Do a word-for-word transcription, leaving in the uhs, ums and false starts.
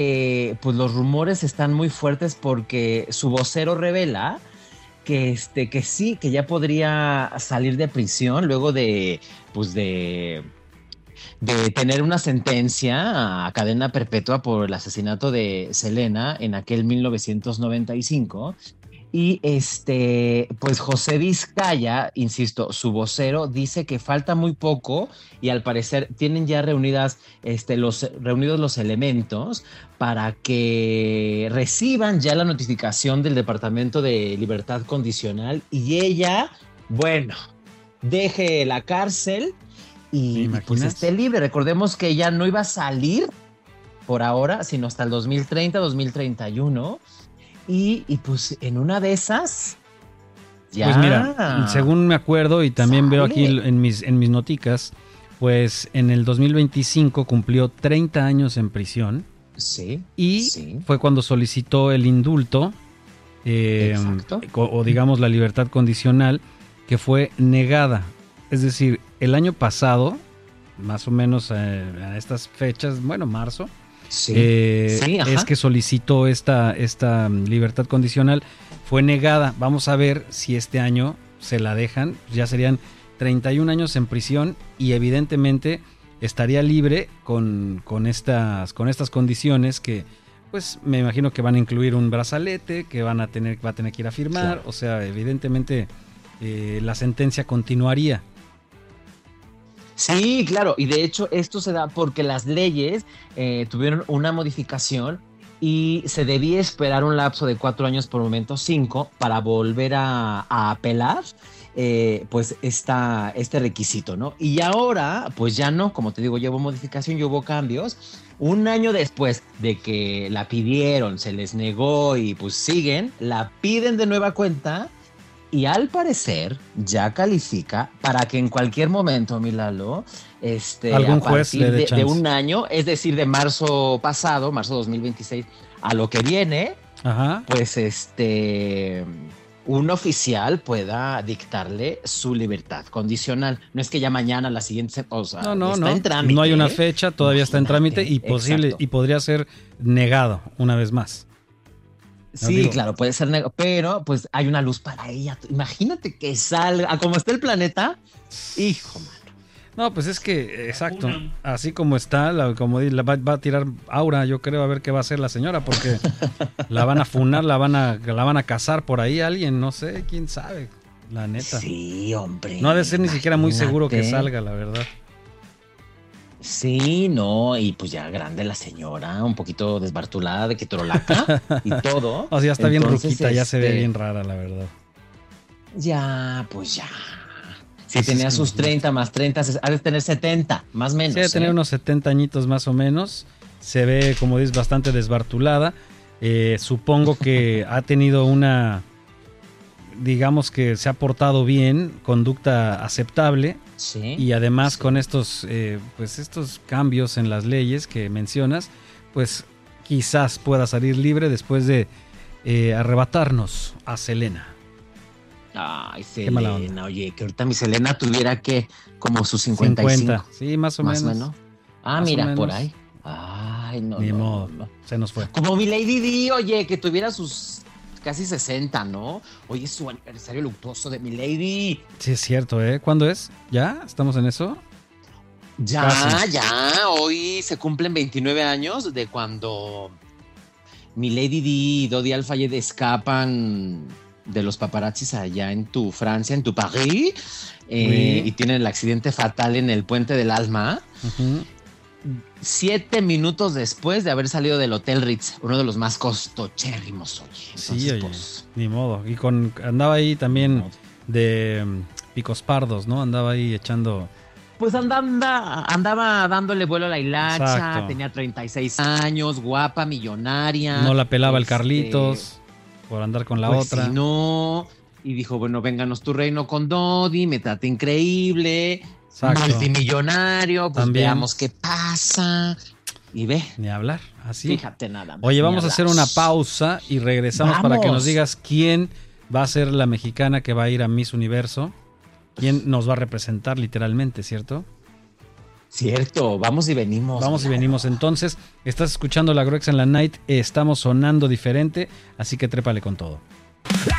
eh, pues los rumores están muy fuertes porque su vocero revela que, este, que sí, que ya podría salir de prisión luego de, pues de, de tener una sentencia a cadena perpetua por el asesinato de Selena en aquel mil novecientos noventa y cinco. Y este, pues José Vizcaya, insisto, su vocero dice que falta muy poco y al parecer tienen ya reunidas, este, los, reunidos los elementos para que reciban ya la notificación del Departamento de Libertad Condicional y ella, bueno, deje la cárcel y, y pues esté libre. Recordemos que ella no iba a salir por ahora, sino hasta el dos mil treinta, dos mil treinta y uno. Y, y pues en una de esas, ya. Pues mira, según me acuerdo y también sale. Veo aquí en mis, en mis noticas, pues en el dos mil veinticinco cumplió treinta años en prisión. Sí. Y sí. fue cuando solicitó el indulto, eh, o, o digamos la libertad condicional, que fue negada. Es decir, el año pasado, más o menos eh, a estas fechas, bueno, marzo, Sí, eh, sí, es que solicitó esta, esta libertad condicional, fue negada. Vamos a ver si este año se la dejan. Ya serían treinta y un años en prisión y evidentemente estaría libre con, con, estas, con estas condiciones que pues me imagino que van a incluir un brazalete que van a tener, va a tener que ir a firmar. Claro. O sea, evidentemente eh, la sentencia continuaría. Sí, claro, y de hecho esto se da porque las leyes eh, tuvieron una modificación y se debía esperar un lapso de cuatro años, por momento cinco, para volver a, a apelar eh, pues esta, este requisito, ¿no? Y ahora, pues ya no, como te digo, ya hubo modificación, ya hubo cambios. Un año después de que la pidieron, se les negó y pues siguen, la piden de nueva cuenta. Y al parecer ya califica para que en cualquier momento, mi Lalo, este, algún a juez partir le dé de, chance. de un año, es decir, de marzo pasado, marzo dos mil veintiséis, a lo que viene, Ajá. pues este, un oficial pueda dictarle su libertad condicional. No es que ya mañana, la siguiente, o sea, no, no, está no. en trámite. No hay una fecha, todavía Imagínate. Está en trámite y posible Exacto. y podría ser negado una vez más. Sí, digo, claro, puede ser negro, pero pues hay una luz para ella. Imagínate que salga, como está el planeta, hijo, mano. No, pues es que, exacto, así como está, la, como la va, va a tirar aura, yo creo, a ver qué va a hacer la señora, porque la van a funar, la van a, la van a cazar por ahí alguien, no sé, quién sabe, la neta. Sí, hombre. No ha de ser ni siquiera muy seguro que salga, la verdad. Sí, no, y pues ya grande la señora, un poquito desbartulada de que trolaca y todo. O sea, ya está Entonces, bien ruquita, este, ya se ve bien rara, la verdad. Ya, pues ya. Si sí, tenía sí, sus treinta más treinta, ha de tener setenta, más o menos. Sí, ha de tener ¿eh? unos setenta añitos más o menos. Se ve, como dices, bastante desbartulada. Eh, supongo que ha tenido una, digamos que se ha portado bien, conducta aceptable. Sí, y además sí. con estos, eh, pues estos cambios en las leyes que mencionas, pues quizás pueda salir libre después de eh, arrebatarnos a Selena. Ay, Selena, oye, que ahorita mi Selena tuviera que como sus cincuenta y cinco. cincuenta, sí, más o más menos. menos. Ah, más mira, por ahí. Ay, no, Ni no, modo, no. se nos fue. Como mi Lady Di, oye, que tuviera sus casi sesenta, ¿no? Hoy es su aniversario luctuoso de mi Lady. Sí, es cierto, ¿eh? ¿Cuándo es? ¿Ya? ¿Estamos en eso? Ya, Casi. ya. Hoy se cumplen veintinueve años de cuando mi Lady Di y Dodi Al-Fayed escapan de los paparazzis allá en tu Francia, en tu París, eh, y tienen el accidente fatal en el Puente del Alma. Uh-huh. Siete minutos después de haber salido del Hotel Ritz, uno de los más costochérrimos hoy. Entonces, sí, oye, pues, ni modo. Y con andaba ahí también de um, picos pardos, ¿no? Andaba ahí echando... Pues andaba, andaba dándole vuelo a la hilacha, Exacto. Tenía treinta y seis años, guapa, millonaria. No la pelaba este, el Carlitos por andar con la pues otra. Sí, no. Y dijo, bueno, vénganos tu reino con Dodi, me trata increíble, Exacto. multimillonario, pues También. Veamos qué pasa. Y ve. Ni hablar, así. Fíjate nada más. Oye, vamos a hacer una pausa y regresamos Vamos. para que nos digas quién va a ser la mexicana que va a ir a Miss Universo. ¿Quién nos va a representar literalmente, cierto? Cierto, vamos y venimos. Vamos claro. y venimos. Entonces, estás escuchando la Gruexa en la Night, estamos sonando diferente, así que trépale con todo.